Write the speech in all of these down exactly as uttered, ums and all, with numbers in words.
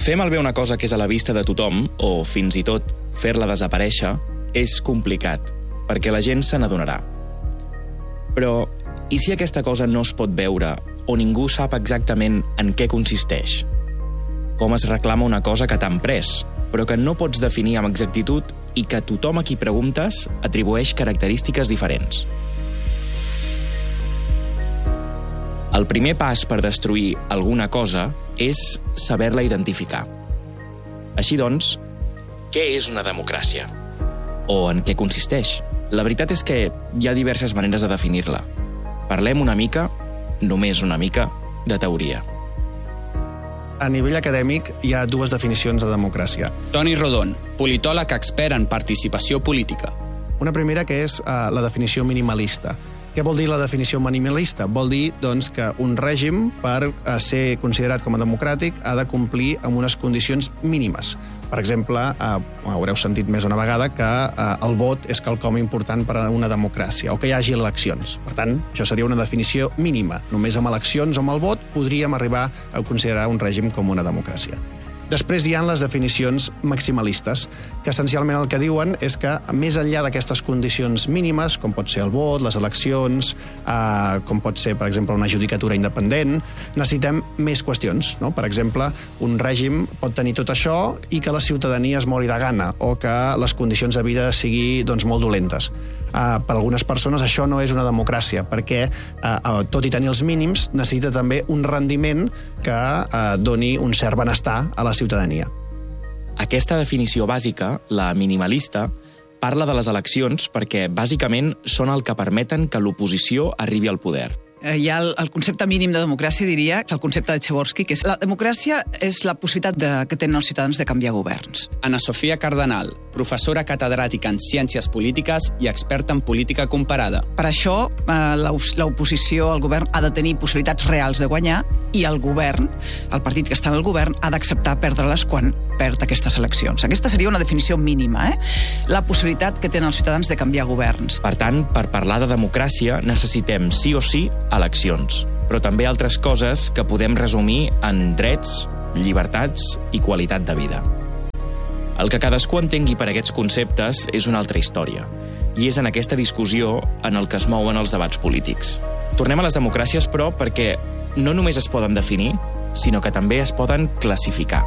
Fer malbé una cosa que és a la vista de tothom, o fins i tot fer-la desaparèixer, és complicat, perquè la gent se n'adonarà. Però, i si aquesta cosa no es pot veure, o ningú sap exactament en què consisteix? Com es reclama una cosa que t'han pres, però que no pots definir amb exactitud i que tothom a qui preguntes atribueix característiques diferents? El primer pas per destruir alguna cosa és saber-la identificar. Així doncs, què és una democràcia? O en què consisteix? La veritat és que hi ha diverses maneres de definir-la. Parlem una mica, només una mica, de teoria. A nivell acadèmic hi ha dues definicions de democràcia. Toni Rodon, politòleg expert en participació política. Una primera que és uh, la definició minimalista. Què vol dir la definició minimalista? Vol dir doncs, que un règim, per uh, ser considerat com a democràtic, ha de complir amb unes condicions mínimes. Per exemple, uh, haureu sentit més d'una vegada que uh, el vot és quelcom important per a una democràcia, o que hi hagi eleccions. Per tant, això seria una definició mínima. Només amb eleccions o amb el vot podríem arribar a considerar un règim com una democràcia. Després hi ha les definicions maximalistes, que essencialment el que diuen és que, més enllà d'aquestes condicions mínimes, com pot ser el vot, les eleccions, eh, com pot ser, per exemple, una judicatura independent, necessitem més qüestions. No? Per exemple, un règim pot tenir tot això i que la ciutadania es mori de gana, o que les condicions de vida siguin doncs, molt dolentes. Eh, per algunes persones això no és una democràcia, perquè, eh, tot i tenir els mínims, necessita també un rendiment que eh, doni un cert benestar a la ciutadania. Aquesta definició bàsica, la minimalista, parla de les eleccions perquè, bàsicament, són el que permeten que l'oposició arribi al poder. Hi ha el, el concepte mínim de democràcia, diria, és el concepte de Txeborski, que és la democràcia és la possibilitat de, que tenen els ciutadans de canviar governs. Ana Sofia Cardenal, professora catedràtica en Ciències Polítiques i experta en política comparada. Per això, eh, l'oposició al govern ha de tenir possibilitats reals de guanyar i el govern, el partit que està en el govern, ha d'acceptar perdre-les quan perd aquestes eleccions. Aquesta seria una definició mínima, eh? La possibilitat que tenen els ciutadans de canviar governs. Per tant, per parlar de democràcia necessitem sí o sí eleccions, però també altres coses que podem resumir en drets, llibertats i qualitat de vida. El que cadascú entengui per aquests conceptes és una altra història, i és en aquesta discussió en el que es mouen els debats polítics. Tornem a les democràcies, però, perquè no només es poden definir, sinó que també es poden classificar.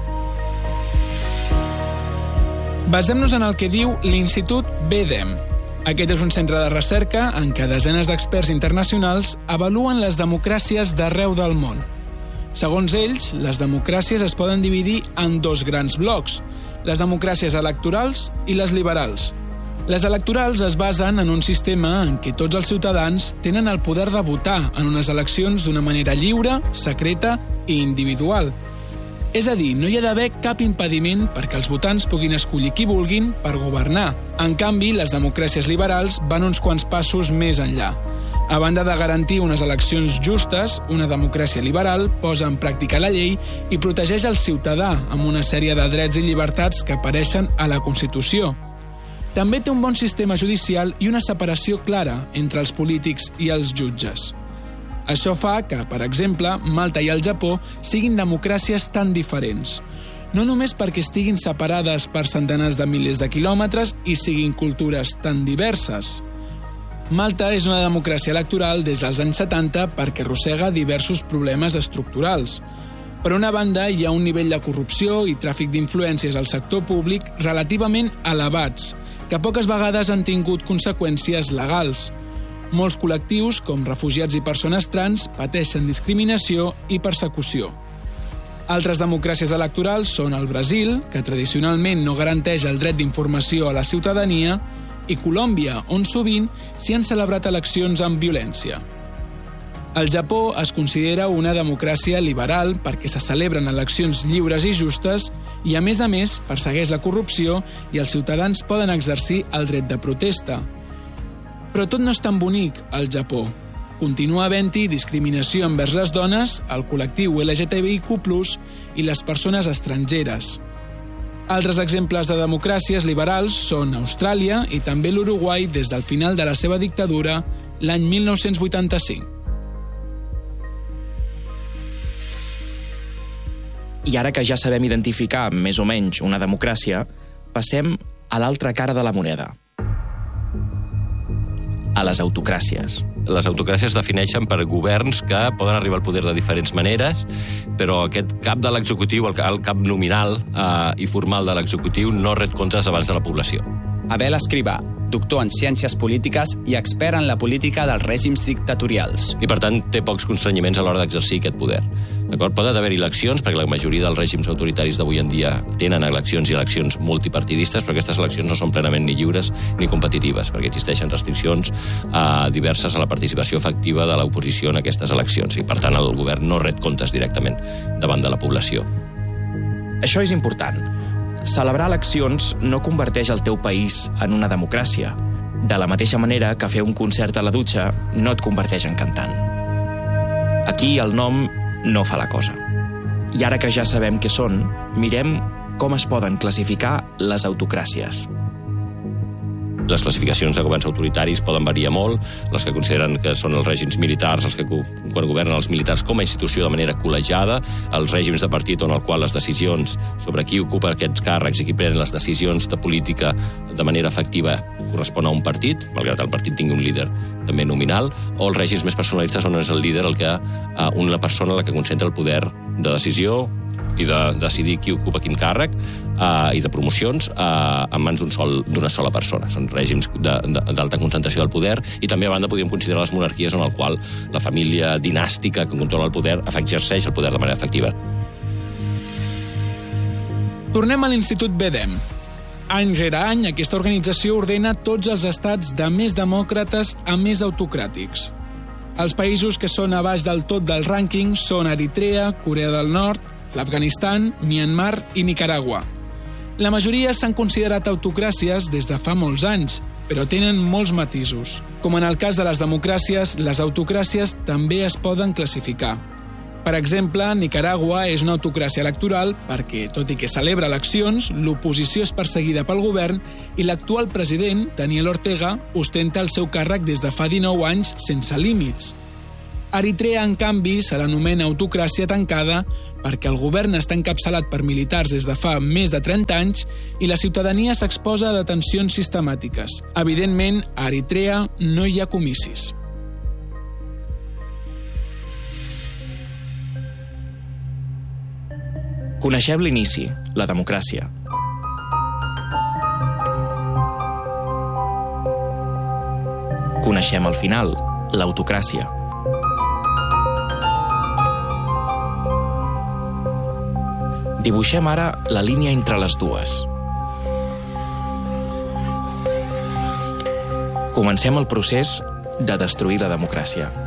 Basem-nos en el que diu l'Institut B D E M. Aquest és un centre de recerca en què desenes d'experts internacionals avaluen les democràcies d'arreu del món. Segons ells, les democràcies es poden dividir en dos grans blocs, les democràcies electorals i les liberals. Les electorals es basen en un sistema en què tots els ciutadans tenen el poder de votar en unes eleccions d'una manera lliure, secreta i individual. És a dir, no hi ha d'haver cap impediment perquè els votants puguin escollir qui vulguin per governar. En canvi, les democràcies liberals van uns quants passos més enllà. A banda de garantir unes eleccions justes, una democràcia liberal posa en pràctica la llei i protegeix el ciutadà amb una sèrie de drets i llibertats que apareixen a la Constitució. També té un bon sistema judicial i una separació clara entre els polítics i els jutges. Això fa que, per exemple, Malta i el Japó siguin democràcies tan diferents. No només perquè estiguin separades per centenars de milers de quilòmetres i siguin cultures tan diverses. Malta és una democràcia electoral des dels anys setanta perquè arrossega diversos problemes estructurals. Per una banda, hi ha un nivell de corrupció i tràfic d'influències al sector públic relativament elevats, que poques vegades han tingut conseqüències legals. Molts col·lectius, com refugiats i persones trans, pateixen discriminació i persecució. Altres democràcies electorals són el Brasil, que tradicionalment no garanteix el dret d'informació a la ciutadania, i Colòmbia, on sovint s'hi han celebrat eleccions amb violència. El Japó es considera una democràcia liberal perquè se celebren eleccions lliures i justes i, a més a més, persegueix la corrupció i els ciutadans poden exercir el dret de protesta. Però tot no és tan bonic al Japó. Continua havent-hi discriminació envers les dones, el col·lectiu L G T B I Q plus, i les persones estrangeres. Altres exemples de democràcies liberals són Austràlia i també l'Uruguai des del final de la seva dictadura l'any mil nou-cents vuitanta-cinc. I ara que ja sabem identificar més o menys una democràcia, passem a l'altra cara de la moneda. A les autocràcies. Les autocràcies defineixen per governs que poden arribar al poder de diferents maneres, però aquest cap de l'executiu, el cap nominal eh, i formal de l'executiu, no ret comptes davant de la població. Abel Escrivà, doctor en Ciències Polítiques i expert en la política dels règims dictatorials. I, per tant, té pocs constrenyiments a l'hora d'exercir aquest poder. D'acord? Poden haver-hi eleccions, perquè la majoria dels règims autoritaris d'avui en dia tenen eleccions i eleccions multipartidistes, però aquestes eleccions no són plenament ni lliures ni competitives, perquè existeixen restriccions eh, diverses a la participació efectiva de l'oposició en aquestes eleccions, i, per tant, el govern no ret comptes directament davant de la població. Això és important. Celebrar eleccions no converteix el teu país en una democràcia, de la mateixa manera que fer un concert a la dutxa no et converteix en cantant. Aquí el nom no fa la cosa. I ara que ja sabem què són, mirem com es poden classificar les autocràcies. Les classificacions de governs autoritaris poden variar molt, les que consideren que són els règims militars, els que quan governen els militars com a institució de manera col·legiada, els règims de partit on el qual les decisions sobre qui ocupa aquests càrrecs i qui pren les decisions de política de manera efectiva correspon a un partit, malgrat el partit tingui un líder també nominal, o els règims més personalistes on és el líder el que, eh, una persona la que concentra el poder de decisió i de decidir qui ocupa quin càrrec eh, i de promocions eh, en mans d'un sol, d'una sola persona. Són règims d'alta concentració del poder, i també a banda podríem considerar les monarquies en el qual la família dinàstica que controla el poder exerceix el poder de manera efectiva. Tornem a l'Institut BEDEM. Any rere any, aquesta organització ordena tots els estats de més demòcrates a més autocràtics. Els països que són a baix del tot del rànquing són Eritrea, Corea del Nord, l'Afganistan, Myanmar i Nicaragua. La majoria s'han considerat autocràcies des de fa molts anys, però tenen molts matisos. Com en el cas de les democràcies, les autocràcies també es poden classificar. Per exemple, Nicaragua és una autocràcia electoral perquè, tot i que celebra eleccions, l'oposició és perseguida pel govern i l'actual president, Daniel Ortega, ostenta el seu càrrec des de fa dinou anys sense límits. Eritrea, en canvi, se l'anomena autocràcia tancada perquè el govern està encapçalat per militars des de fa més de trenta anys i la ciutadania s'exposa a detencions sistemàtiques. Evidentment, a Eritrea no hi ha comicis. Coneixem l'inici, la democràcia. Coneixem el final, l'autocràcia. Dibuixem ara la línia entre les dues. Comencem el procés de destruir la democràcia.